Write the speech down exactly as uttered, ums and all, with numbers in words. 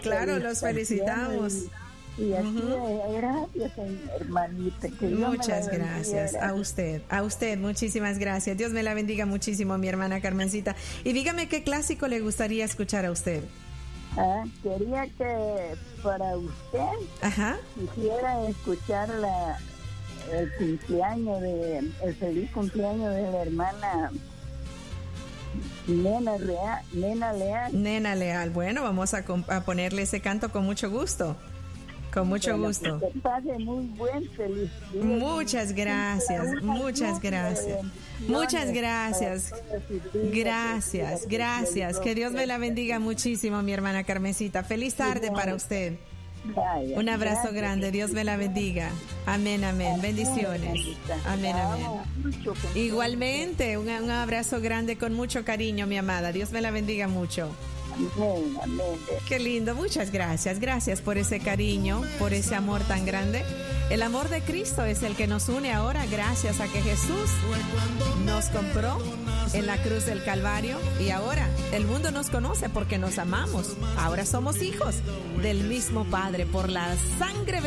claro, los felicitamos. Y, y así, uh-huh. Gracias, hermanita. Que Muchas gracias bendiga. a usted, a usted, muchísimas gracias. Dios me la bendiga muchísimo, mi hermana Carmencita. Y dígame qué clásico le gustaría escuchar a usted. Ah, quería que para usted Ajá. quisiera escuchar la, el cumpleaños de, el feliz cumpleaños de la hermana Nena Real, Nena Leal. Nena Leal. Bueno, vamos a, a ponerle ese canto con mucho gusto. Con mucho bueno, gusto. Que pase muy buen feliz día. Muchas gracias, muchas gracias. Muchas gracias. Gracias, gracias. Que Dios me la bendiga muchísimo, mi hermana Carmencita. Feliz tarde para usted. Un abrazo grande. Dios me la bendiga. Amén, amén. Bendiciones. Amén, amén. Igualmente, un, un abrazo grande con mucho cariño, mi amada. Dios me la bendiga mucho. Amén, amén. Qué lindo, muchas gracias. Gracias por ese cariño, por ese amor tan grande. El amor de Cristo es el que nos une ahora, gracias a que Jesús nos compró en la cruz del Calvario. Y ahora el mundo nos conoce porque nos amamos. Ahora somos hijos del mismo Padre por la sangre